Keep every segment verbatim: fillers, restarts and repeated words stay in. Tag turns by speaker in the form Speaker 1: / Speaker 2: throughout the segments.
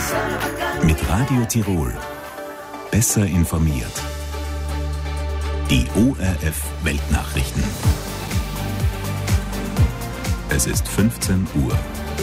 Speaker 1: Mit Radio Tirol. Besser informiert. Die O R F Weltnachrichten. Es ist fünfzehn Uhr.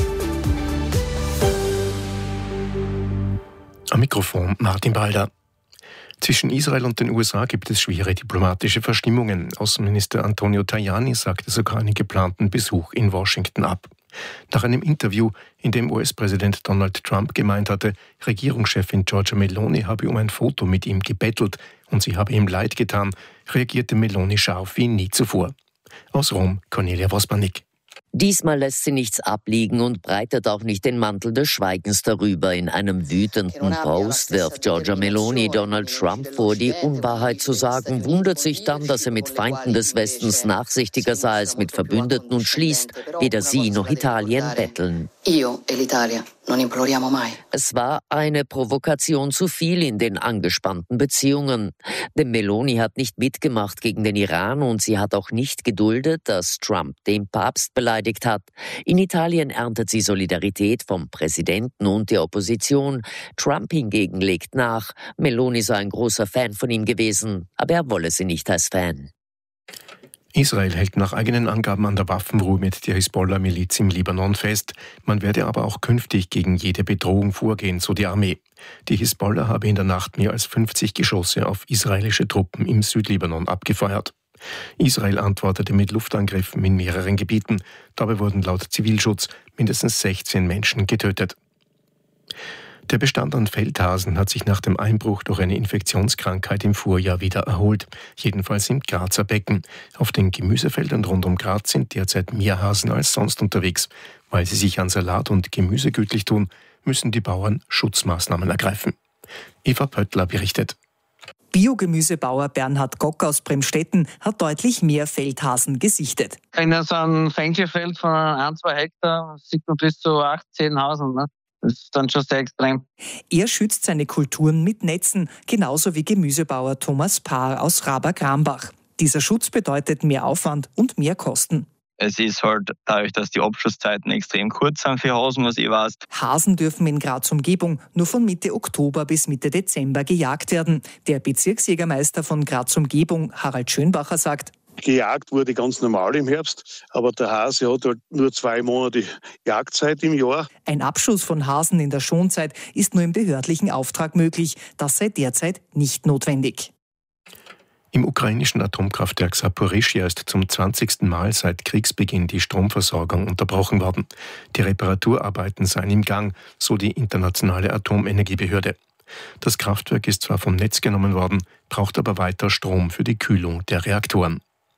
Speaker 2: Am Mikrofon Martin Balder. Zwischen Israel und den U S A gibt es schwere diplomatische Verstimmungen. Außenminister Antonio Tajani sagte sogar einen geplanten Besuch in Washington ab. Nach einem Interview, in dem U S-Präsident Donald Trump gemeint hatte, Regierungschefin Giorgia Meloni habe um ein Foto mit ihm gebettelt und sie habe ihm leid getan, reagierte Meloni scharf wie nie zuvor. Aus Rom, Cornelia Vospanik.
Speaker 3: Diesmal lässt sie nichts abliegen und breitet auch nicht den Mantel des Schweigens darüber. In einem wütenden Post wirft Giorgia Meloni Donald Trump vor, die Unwahrheit zu sagen, wundert sich dann, dass er mit Feinden des Westens nachsichtiger sei als mit Verbündeten und schließt, weder sie noch Italien betteln. Es war eine Provokation zu viel in den angespannten Beziehungen. Denn Meloni hat nicht mitgemacht gegen den Iran und sie hat auch nicht geduldet, dass Trump den Papst beleidigt hat. In Italien erntet sie Solidarität vom Präsidenten und der Opposition. Trump hingegen legt nach. Meloni sei ein großer Fan von ihm gewesen, aber er wolle sie nicht als Fan.
Speaker 2: Israel hält nach eigenen Angaben an der Waffenruhe mit der Hisbollah-Miliz im Libanon fest. Man werde aber auch künftig gegen jede Bedrohung vorgehen, so die Armee. Die Hisbollah habe in der Nacht mehr als fünfzig Geschosse auf israelische Truppen im Südlibanon abgefeuert. Israel antwortete mit Luftangriffen in mehreren Gebieten. Dabei wurden laut Zivilschutz mindestens sechzehn Menschen getötet. Der Bestand an Feldhasen hat sich nach dem Einbruch durch eine Infektionskrankheit im Vorjahr wieder erholt. Jedenfalls im Grazer Becken. Auf den Gemüsefeldern rund um Graz sind derzeit mehr Hasen als sonst unterwegs. Weil sie sich an Salat und Gemüse gütlich tun, müssen die Bauern Schutzmaßnahmen ergreifen. Eva Pöttler berichtet.
Speaker 4: Biogemüsebauer Bernhard Gock aus Bremstetten hat deutlich mehr Feldhasen gesichtet.
Speaker 5: In so einem Fenchelfeld von ein, zwei Hektar sieht man bis zu acht, zehn Hasen. Ne? Das ist dann schon sehr extrem.
Speaker 4: Er schützt seine Kulturen mit Netzen, genauso wie Gemüsebauer Thomas Paar aus Raber-Grambach. Dieser Schutz bedeutet mehr Aufwand und mehr Kosten.
Speaker 6: Es ist halt dadurch, dass die Abschlusszeiten extrem kurz sind für Hasen, was ich weiß.
Speaker 4: Hasen dürfen in Graz Umgebung nur von Mitte Oktober bis Mitte Dezember gejagt werden. Der Bezirksjägermeister von Graz Umgebung, Harald Schönbacher, sagt:
Speaker 7: Gejagt wurde ganz normal im Herbst, aber der Hase hat halt nur zwei Monate Jagdzeit im Jahr.
Speaker 4: Ein Abschuss von Hasen in der Schonzeit ist nur im behördlichen Auftrag möglich. Das sei derzeit nicht notwendig.
Speaker 2: Im ukrainischen Atomkraftwerk Saporischschja ist zum zwanzigsten Mal seit Kriegsbeginn die Stromversorgung unterbrochen worden. Die Reparaturarbeiten seien im Gang, so die internationale Atomenergiebehörde. Das Kraftwerk ist zwar vom Netz genommen worden, braucht aber weiter Strom für die Kühlung der Reaktoren.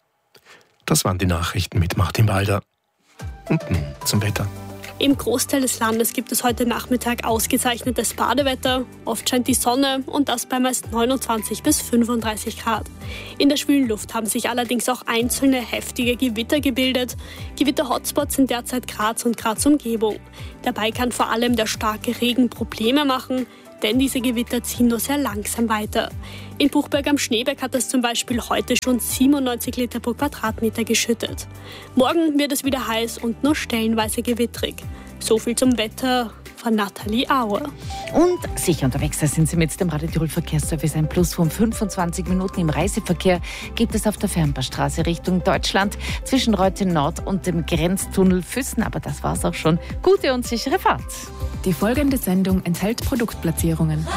Speaker 2: Das waren die Nachrichten mit Martin Balder. Und nun zum Wetter.
Speaker 8: Im Großteil des Landes gibt es heute Nachmittag ausgezeichnetes Badewetter. Oft scheint die Sonne und das bei meist neunundzwanzig bis fünfunddreißig Grad. In der schwülen Luft haben sich allerdings auch einzelne heftige Gewitter gebildet. Gewitter-Hotspots sind derzeit Graz und Graz Umgebung. Dabei kann vor allem der starke Regen Probleme machen, denn diese Gewitter ziehen nur sehr langsam weiter. In Buchberg am Schneeberg hat es zum Beispiel heute schon siebenundneunzig Liter pro Quadratmeter geschüttet. Morgen wird es wieder heiß und nur stellenweise gewittrig. So viel zum Wetter von Nathalie Auer.
Speaker 9: Und sicher unterwegs, da sind Sie mit dem Radio Tirol Verkehrsservice. Ein Plus von fünfundzwanzig Minuten im Reiseverkehr gibt es auf der Fernbahnstraße Richtung Deutschland zwischen Reute Nord und dem Grenztunnel Füssen. Aber das war's auch schon. Gute und sichere Fahrt.
Speaker 10: Die folgende Sendung enthält Produktplatzierungen.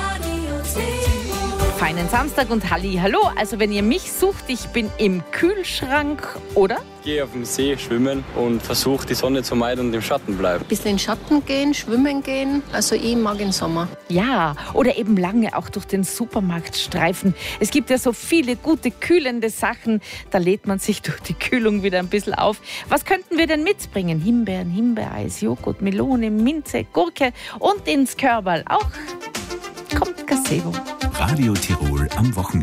Speaker 9: Feinen Samstag und Halli, hallo. Also wenn ihr mich sucht, ich bin im Kühlschrank, oder?
Speaker 11: Ich gehe auf den See schwimmen und versuche die Sonne zu meiden und im Schatten bleiben.
Speaker 12: Ein bisschen in den Schatten gehen, schwimmen gehen. Also ich mag den Sommer.
Speaker 9: Ja, oder eben lange auch durch den Supermarkt streifen. Es gibt ja so viele gute, kühlende Sachen. Da lädt man sich durch die Kühlung wieder ein bisschen auf. Was könnten wir denn mitbringen? Himbeeren, Himbeereis, Joghurt, Melone, Minze, Gurke und ins Körberl auch kommt Gazebo.
Speaker 1: Radio Tirol am Wochenende.